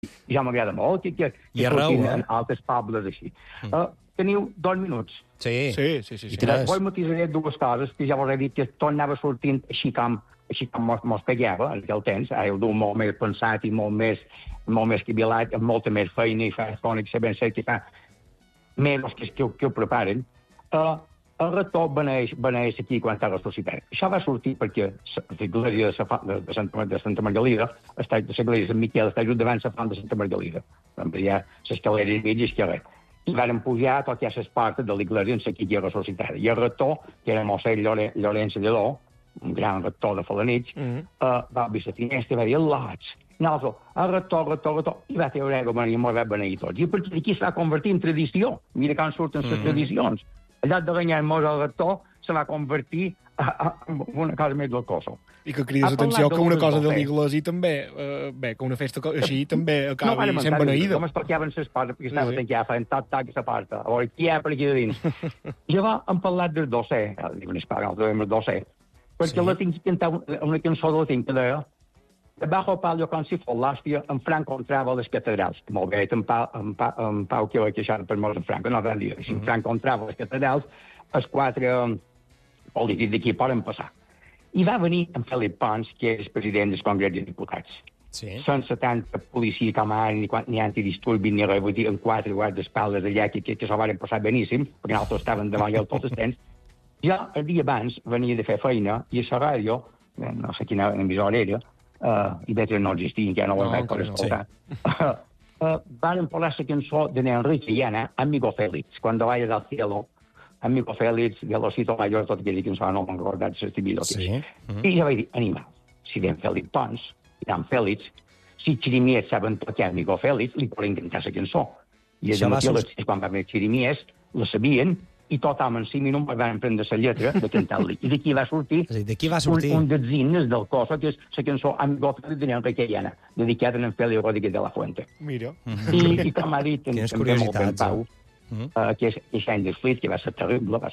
ja m'agrada molt que I arreu, en altres pobles així. Teniu 2 minuts. Sí. Sí. Vos matisaré 2 coses que ja vos he dit que tot anava sortint així com mos pegava en aquell temps. Ara ho du molt més pensat i molt més quibilat, amb molta més feina i fa fònic, sabent ser que fa menys que ho preparen. El rector beneix aquí quan està ressuscitat. Això va sortir perquè l'església de Santa Margalida, l'església de Sant Miquel, està just davant la font de Santa Margalida. Hi ha l'escalera i mig esquerra. I varen pujar a totes les portes de l'església en la que ressuscitada. I el rector, que era mossèn Llorenç Lledó, un gran rector de Falanich, va obrir la finestra i va dir «Lots». Nosaltres, el rector, i va treure aigua i m'ho va beneir tots. I a partir d'aquí es va convertir en tradició. Mira com surten les tradicions. Al lloc de banyar-nos al rector, se va convertir en una cosa més del coso. I que crides atenció que una cosa de l'església també, que una festa així també acabi sent beneïda. Com es tocaven les portes, perquè estava tancat, feien toc a la porta. A veure, qui hi ha per aquí de dins? Llavors hem parlat del docer, diuen espanyol, el docer, perquè la tinc cantat una cançó de la tinc que deia «Debajo palio con si fos l'hòstia, en Franco entrava a les catedrals». Molt bé, en Pau que va queixar per molt en Franco, no van dir. Si en Franco entrava a les catedrals, els 4 polítics d'aquí poden passar. I va venir en Felip Pons, que és president del Congrés de Diputats. Sense tanta policia com ara, ni antidisturbis, ni res, vull dir, en 4 guardaespaldes allà que s'ho van passar beníssim, perquè nosaltres estaven davant ja tot el temps. Ja el dia abans venia de fer feina i a la ràdio, no sé quina emissora era, i veig que no existien, que ja no ho vaig poder escoltar. Van parlar la cançó de Enrique Llana, Amigo Félix, Cuando vayas al cielo, Amigo Félix, Velocito Mayor, tot aquella cançó, no m'han recordat s'estimidor que és. I ja vaig dir, animal, si ven Felip Pons, i dan Félix, si Xirimies saben tocar Amigo Félix, li poden cantar la cançó. I quan va haver Xirimies, la sabien, i tothom en 5 minuts van prendre la lletra de cantar-li. I d'aquí va sortir un dels himnes del Coso, que és la cançó Amigo Félix de Enrique Llana, dedicada a en Félix Rodríguez de la Fuente. Mira. I com ha dit també molt ben Pau, que és any d'esflit, que va ser terrible.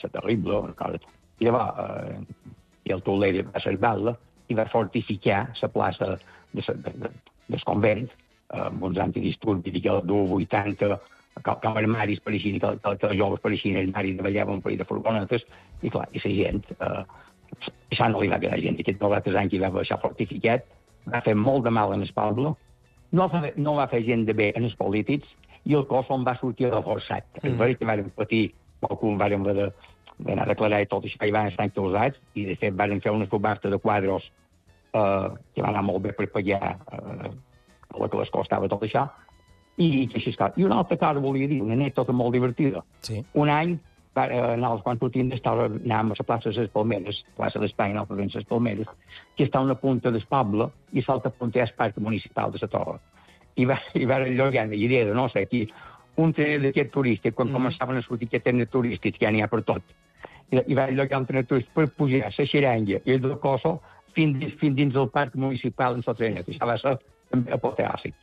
I llavors, el Toler va salvar-la i va fortificar la plaça del convent, amb uns antidisturbis que el dur 80, com armaris pareixien, que els joves pareixien armaris de ballaven un parell de furgonetes, i clar, i la gent, això no li va quedar gent. Aquests 90 anys que va baixar fortificat, va fer molt de mal en el poble, no va fer gent de bé en els polítics, i el cos on va sortir reforçat. És veritat que vam patir, qualcun vam d'anar a declarar i tot això, i van estar enclosats, i de fet vam fer una subhasta de quadros que va anar molt bé per pagar el que les costava tot això, i així és clar. I una altra cosa volia dir, una anècdota molt divertida. Un any, quan sortim anàvem a la plaça de les Palmeres, plaça d'Espanya, no, les Palmeres, que està a una punta del poble, i l'altra punta és parc municipal de la Torre. I va llogar una idea de, no sé, aquí, un tren d'aquest turístic, quan començaven a sortir aquest tren turístic, que ja n'hi ha per tot, i va llogar un tren turístic per pujar a la Xeranga i el Coso fins dins del parc municipal en la trenet. Això va ser també apoteòsic.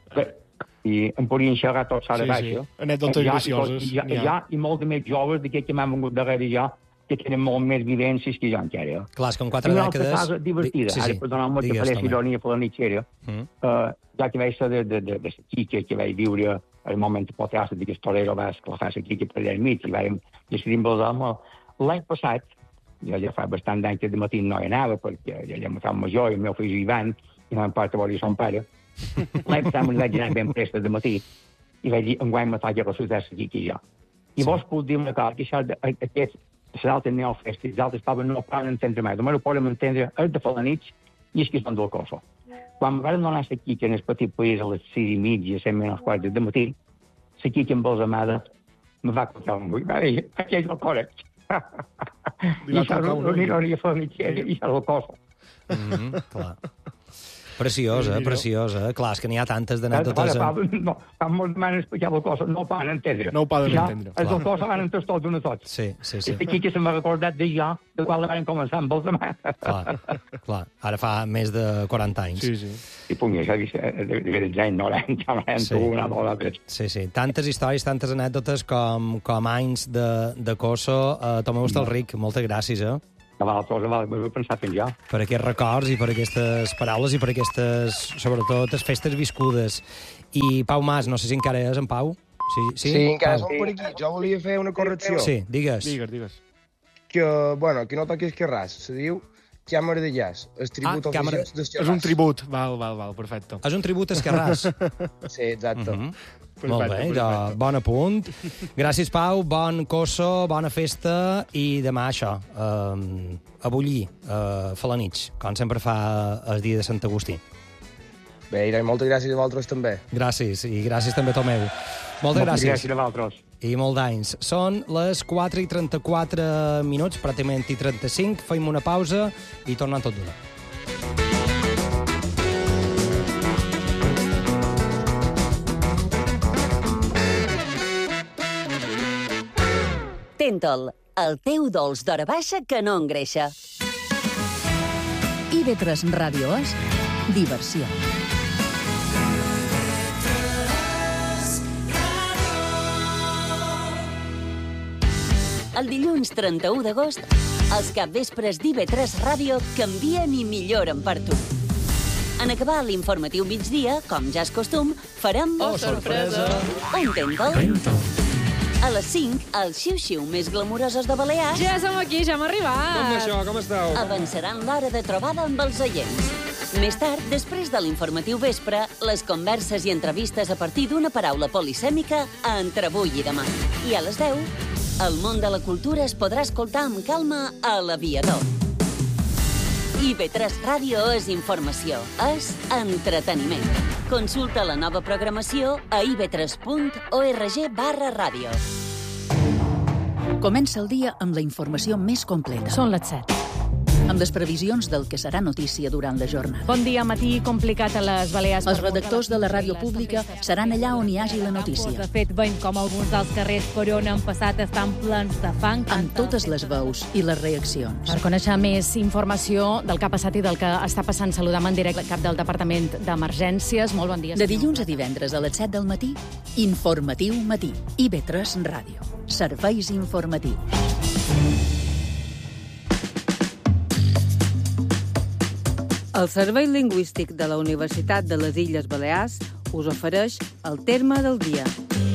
I em podien xerrar tots a la baixa. Anècdotes gracioses. I molt de més joves d'aquests que m'han vingut darrere jo, que tenen molt més vivències que jo encara. Clar, és que en 4 dècades... Una altra cosa divertida, ara perdoneu-me que faré ironia falanitxera, ja que vaig ser de la Quica, que vaig viure al moment apoteòsic de que el torero va esclafar la Quica per allà enmig, i vam decidir amb els homes. L'any passat, jo ja fa bastant d'anys que de matí no hi anava, perquè ja m'ho fa major, i el meu fill Ivan, i no m'emporta veure son pare. L'any passat me'n vaig anar ben presta de matí, i vaig dir, enguany me toca ressuscitar la Quica i jo. I vos puc dir una cosa, que això, les altres neofestes, els altres pobles no ho poden entendre mai. Només ho poden entendre els de Falanich i els que són del Coso. Quan vam donar la Quica en el petit país a les 6:30, 7:15 de matí, la Quica amb els amada me va contar un buit. Va dir, aquí és el correcte. I això és una ironia falanitxera i això és el Coso. Clar. Preciosa. Clar, és que n'hi ha tantes d'anècdotes... No, quan mos demanen explicar el Coso, no ho poden entendre. No ho poden entendre. Els del Coso van entendre tots d'una tots. Sí. Aquí que se m'ha recordat de jo, de quan la van començar amb els demà. Clar, ara fa més de 40 anys. Sí. I puc dir, de 91, Sí. Tantes històries, tantes anècdotes com anys de Coso. Tomeu Hostalric, moltes gràcies, M'ho he pensat en jo. Per aquests records i per aquestes paraules i per aquestes, sobretot, festes viscudes. I Pau Mas, no sé si encara és en Pau? Sí, encara som per aquí. Jo volia fer una correcció. Sí, digues. Que, bueno, que no toquis Carràs. Se diu Càmera de Jazz. El tribut oficiós d'Esquerràs. És un tribut. Val, perfecte. És un tribut a Esquerràs. Sí, exacte. Molt bé, bon apunt. Gràcies, Pau, bon cosso, bona festa i demà això, a bullir, fa la nit, com sempre fa el dia de Sant Agustí. Bé, i moltes gràcies a vosaltres també. Gràcies, i gràcies també a Tomeu. Moltes gràcies. Gràcies a vosaltres. I molt d'anys. Són les 4:34 minuts, pràcticament i 35. Feim una pausa i tornem tot d'una. Tentol, el teu dolç d'hora baixa que no engreixa. IB3 Ràdio és diversió. El dilluns 31 d'agost, els capvespres d'IB3 Ràdio canvien i milloren per tu. En acabar l'informatiu migdia, com ja és costum, farem... Oh, sorpresa! Un Tentol. A les 5, els xiu-xiu més glamorosos de Balears... Ja som aquí, ja hem arribat. Com això, com esteu? Avançaran l'hora de trobada amb els oients. Més tard, després de l'informatiu vespre, les converses i entrevistes a partir d'una paraula polisèmica a entre avui i demà. I a les 10, el món de la cultura es podrà escoltar amb calma a l'Aviador. IB3 Ràdio és informació, és entreteniment. Consulta la nova programació a ib3.org/ràdio. Comença el dia amb la informació més completa. Són les 7. Amb les previsions del que serà notícia durant la jornada. Bon dia, matí complicat a les Balears. Els redactors de la ràdio pública seran allà on hi hagi la notícia. De fet, veiem com alguns dels carrers per on han passat estan plens de fang. Amb totes les veus i les reaccions. Per conèixer més informació del que ha passat i del que està passant, saludam en directe el cap del Departament d'Emergències. Molt bon dia. De dilluns a divendres a les 7 del matí, Informatiu Matí. IB3 Ràdio. Serveis informatius. El Servei Lingüístic de la Universitat de les Illes Balears us ofereix el terme del dia.